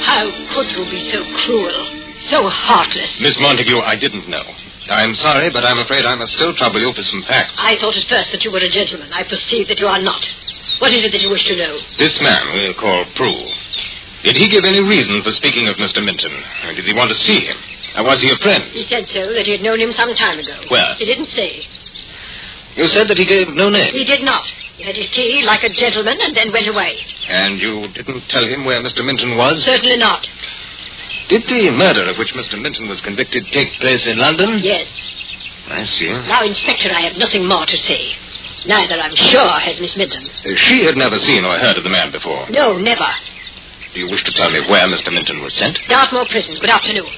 How could you be so cruel, so heartless? Miss Montague, I didn't know. I'm sorry, but I'm afraid I must still trouble you for some facts. I thought at first that you were a gentleman. I perceive that you are not. What is it that you wish to know? This man we'll call Prue. Did he give any reason for speaking of Mr. Minton? Or did he want to see him? Or was he a friend? He said so, that he had known him some time ago. Where? He didn't say. You said that he gave no name. He did not. He had his tea like a gentleman and then went away. And you didn't tell him where Mr. Minton was? Certainly not. Did the murder of which Mr. Minton was convicted take place in London? Yes. I see. Now, Inspector, I have nothing more to say. Neither, I'm sure, has Miss Minton. She had never seen or heard of the man before. No, never. Do you wish to tell me where Mr. Minton was sent? Dartmoor Prison. Good afternoon.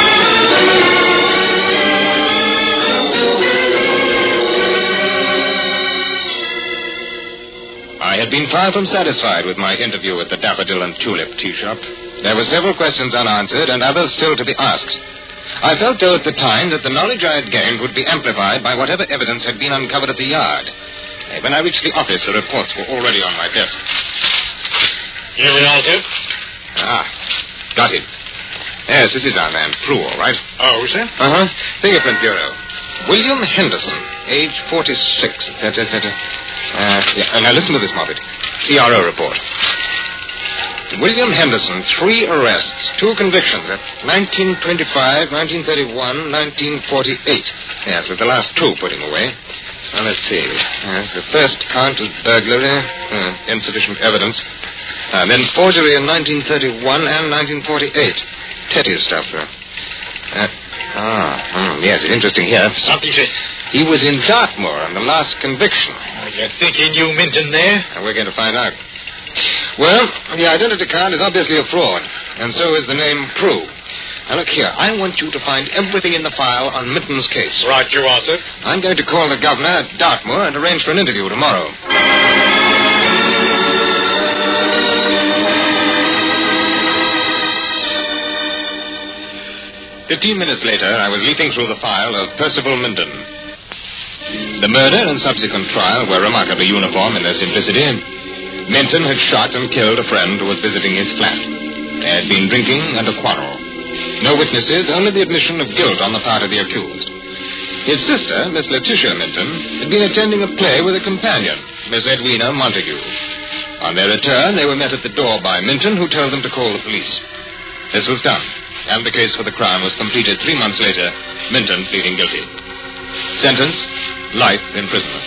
I had been far from satisfied with my interview at the Daffodil and Tulip tea shop. There were several questions unanswered and others still to be asked. I felt, though, at the time that the knowledge I had gained would be amplified by whatever evidence had been uncovered at the yard. When I reached the office, the reports were already on my desk. Here we are, sir. Got him. Yes, this is our man, Prue, all right. Oh, sir? Uh-huh. Fingerprint Bureau. William Henderson, age 46, etc. Now listen to this, Moffat. CRO report. William Henderson, 3 arrests, 2 convictions at 1925, 1931, 1948. Yes, with the last 2 put him away. Now, let's see. The first count of burglary, insufficient evidence. Then forgery in 1931 and 1948. Petty stuff, though. Yes, it's interesting here. Something, sir. He was in Dartmoor on the last conviction. You think he knew Minton there? We're going to find out. Well, the identity card is obviously a fraud, and so is the name Prue. Now, look here. I want you to find everything in the file on Minton's case. Right, you are, sir. I'm going to call the governor at Dartmoor and arrange for an interview tomorrow. 15 minutes later, I was leafing through the file of Percival Minton. The murder and subsequent trial were remarkably uniform in their simplicity. Minton had shot and killed a friend who was visiting his flat. There had been drinking and a quarrel. No witnesses, only the admission of guilt on the part of the accused. His sister, Miss Letitia Minton, had been attending a play with a companion, Miss Edwina Montague. On their return, they were met at the door by Minton, who told them to call the police. This was done, and the case for the crime was completed 3 months later, Minton pleading guilty. Sentence, life imprisonment.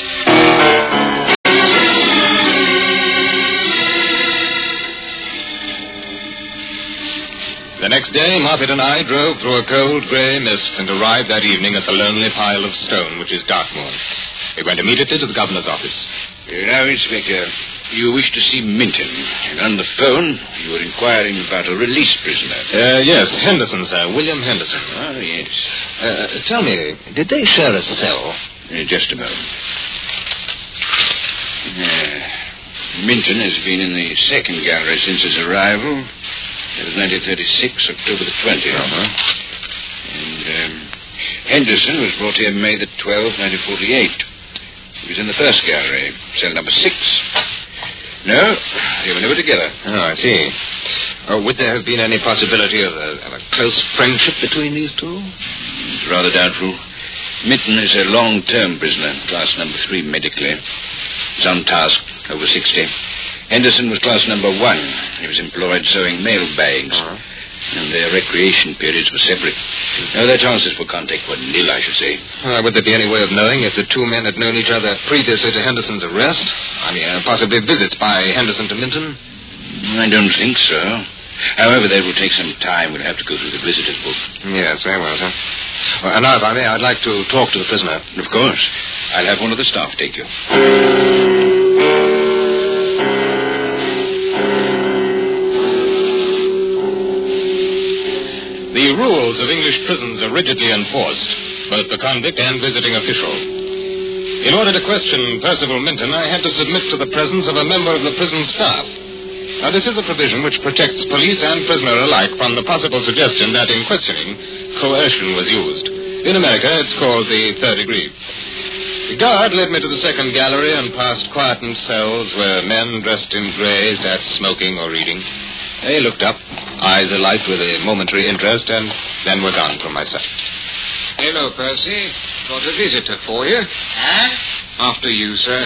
The next day, Moffat and I drove through a cold grey mist and arrived that evening at the lonely pile of stone, which is Dartmoor. We went immediately to the governor's office. Now, Inspector, you wish to see Minton, and on the phone you were inquiring about a released prisoner. Yes, Henderson, sir. William Henderson. Oh, yes. Tell me, did they share a cell? Just a moment. Minton has been in the second gallery since his arrival. It was 1936, October the 20th. Uh-huh. And Henderson was brought here May the 12th, 1948. He was in the first gallery, cell number 6. No, they were never together. Oh, I see. Would there have been any possibility of a close friendship between these two? It's rather doubtful. Minton is a long-term prisoner, class number 3 medically. He's on task, over 60. Henderson was class number 1. He was employed sewing mail bags. Uh-huh. And their recreation periods were separate. Now, their chances for contact were nil, I should say. Would there be any way of knowing if the two men had known each other previously to Henderson's arrest? I mean, possibly visits by Henderson to Minton? I don't think so. However, that will take some time. We'll have to go through the visitor's book. Yes, very well, sir. And now, if I may, I'd like to talk to the prisoner. Of course. I'll have one of the staff take you. The rules of English prisons are rigidly enforced, both the convict and visiting official. In order to question Percival Minton, I had to submit to the presence of a member of the prison staff. Now, this is a provision which protects police and prisoner alike from the possible suggestion that in questioning, coercion was used. In America, it's called the third degree. The guard led me to the second gallery and past quiet cells where men dressed in grey sat smoking or reading. They looked up, eyes alight with a momentary interest, and then were gone from my sight. Hello, Percy. Got a visitor for you. Huh? After you, sir.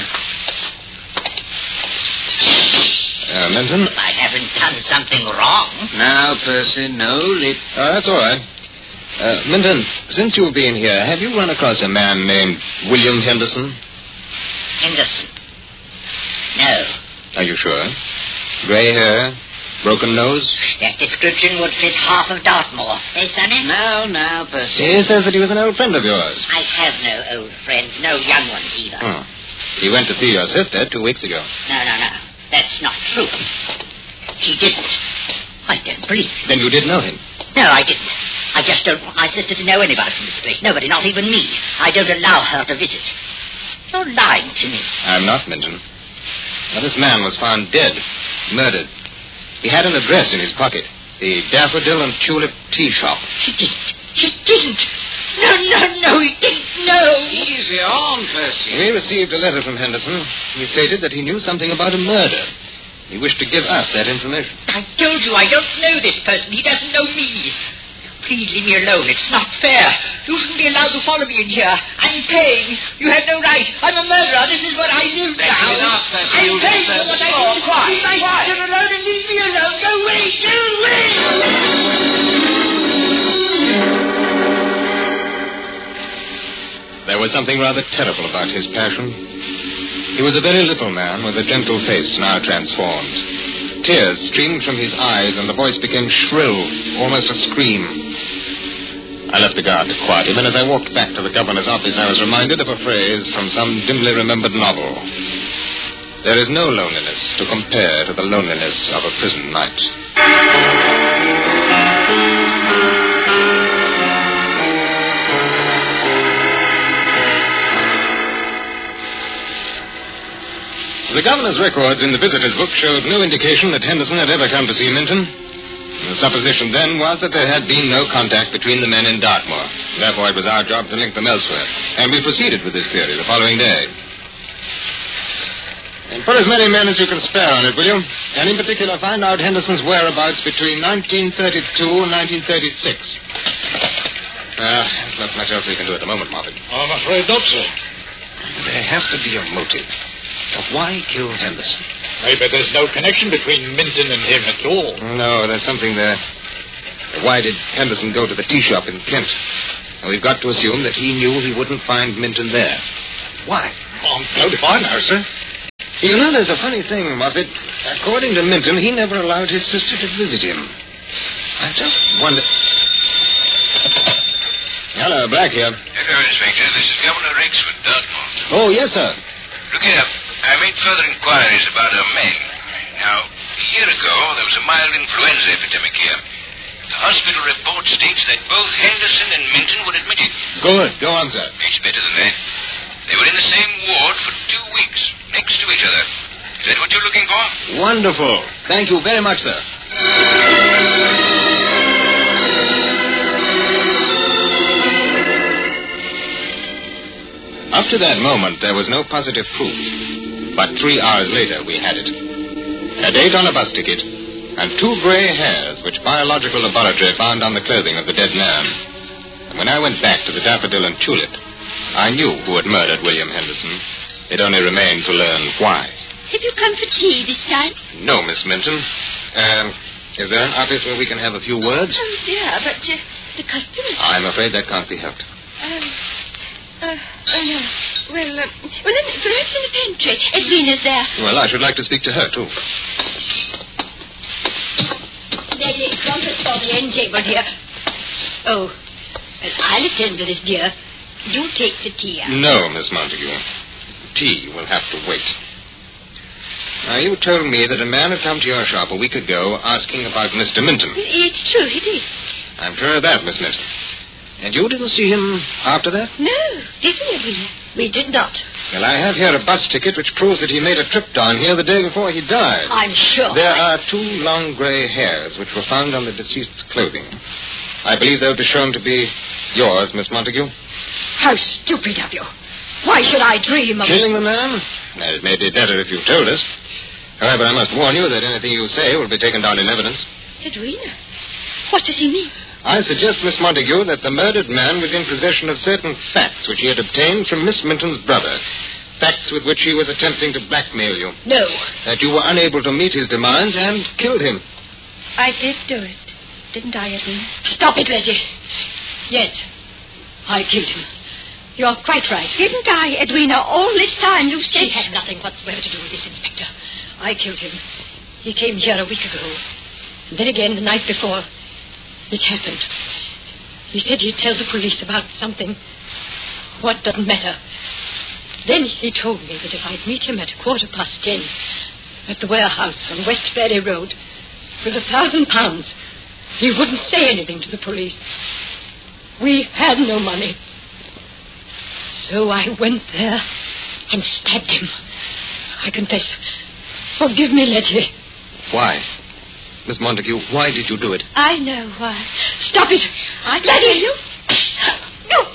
Minton? I haven't done something wrong. Now, Percy, no. That's all right. Minton, since you've been here, have you run across a man named William Henderson? Henderson? No. Are you sure? Grey hair, broken nose? That description would fit half of Dartmoor. Eh, Sonny? Now, Percy. He says that he was an old friend of yours. I have no old friends, no young ones either. He went to see your sister 2 weeks ago. No. That's not true. He didn't. I don't believe it. Then you did know him? No, I didn't. I just don't want my sister to know anybody from this place. Nobody, not even me. I don't allow her to visit. You're lying to me. I'm not, Minton. Now, this man was found dead, murdered. He had an address in his pocket. The Daffodil and Tulip Tea Shop. He didn't. No, he didn't. No. Easy on, Percy. We received a letter from Henderson. He stated that he knew something about a murder. He wished to give us that information. I told you I don't know this person. He doesn't know me. Please leave me alone. It's not fair. You shouldn't be allowed to follow me in here. I'm paying. You have no right. I'm a murderer. This is what I do now. enough, Percy. I'm paying for what I do. Leave my sister alone and leave me alone. Go away. Go away. There was something rather terrible about his passion. He was a very little man with a gentle face now transformed. Tears streamed from his eyes, and the voice became shrill, almost a scream. I left the guard to quiet him, and as I walked back to the governor's office, I was reminded of a phrase from some dimly remembered novel. There is no loneliness to compare to the loneliness of a prison night. The governor's records in the visitor's book showed no indication that Henderson had ever come to see Minton. The supposition then was that there had been no contact between the men in Dartmoor. Therefore, it was our job to link them elsewhere. And we proceeded with this theory the following day. And put as many men as you can spare on it, will you? And in particular, find out Henderson's whereabouts between 1932 and 1936. There's not much else we can do at the moment, Moffat. I'm afraid not, sir. There has to be a motive. Why kill Henderson? Maybe there's no connection between Minton and him at all. No, there's something there. Why did Henderson go to the tea shop in Kent? And we've got to assume that he knew he wouldn't find Minton there. Why? I'm blowed if I know, sir. You know, there's a funny thing, Moffat. According to Minton, he never allowed his sister to visit him. I just wonder... Hello, Black here. Hello, Inspector. This is Governor Rexford, Dartmoor. Oh, yes, sir. Look here. I made further inquiries about our men. Now, a year ago, there was a mild influenza epidemic here. The hospital report states that both Henderson and Minton were admitted. Good. Go on, sir. It's better than that. They were in the same ward for 2 weeks, next to each other. Is that what you're looking for? Wonderful. Thank you very much, sir. Up to that moment, there was no positive proof. But 3 hours later, we had it. A date on a bus ticket, and 2 gray hairs which biological laboratory found on the clothing of the dead man. And when I went back to the Daffodil and Tulip, I knew who had murdered William Henderson. It only remained to learn why. Have you come for tea this time? No, Miss Minton. Is there an office where we can have a few words? Oh, dear, but the customers... I'm afraid that can't be helped. no. Well, then, perhaps in the pantry. Edwina's there. Well, I should like to speak to her, too. There's a trumpet for the end table, dear. Oh, well, I'll attend to this, dear. You take the tea out. No, Miss Montague. Tea will have to wait. Now, you told me that a man had come to your shop a week ago asking about Mr. Minton. It's true, he did. I'm sure of that, Miss Minton. And you didn't see him after that? No, didn't Edwina? We did not. Well, I have here a bus ticket which proves that he made a trip down here the day before he died. I'm sure. There are 2 long gray hairs which were found on the deceased's clothing. I believe they'll be shown to be yours, Miss Montague. How stupid of you. Why should I dream of... Killing the man? Well, it may be better if you told us. However, I must warn you that anything you say will be taken down in evidence. Edwina? What does he mean? I suggest, Miss Montague, that the murdered man was in possession of certain facts which he had obtained from Miss Minton's brother. Facts with which he was attempting to blackmail you. No. That you were unable to meet his demands and killed him. I did do it, didn't I, Edwina? Stop it, Letty. Yes, I killed him. You're quite right. Didn't I, Edwina? All this time you She said... had nothing whatsoever to do with this, Inspector. I killed him. He came here a week ago. And then again the night before. It happened. He said he'd tell the police about something. What doesn't matter. Then he told me that if I'd meet him at 10:15 at the warehouse on West Ferry Road with £1,000, he wouldn't say anything to the police. We had no money. So I went there and stabbed him. I confess. Forgive me, Letty. Why? Miss Montague, why did you do it? I know why. Stop it! I can Letty! tell you. No!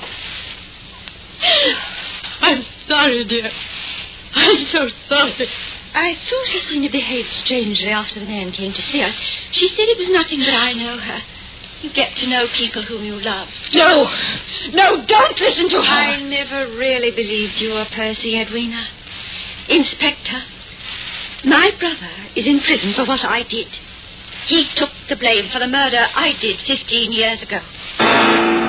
I'm sorry, dear. I'm so sorry. I thought Edwina behaved strangely after the man came to see us. She said it was nothing, but I know her. You get to know people whom you love. No! No, don't listen to her! I never really believed you were Percy, Edwina. Inspector, my brother is in prison for what I did. He took the blame for the murder I did 15 years ago.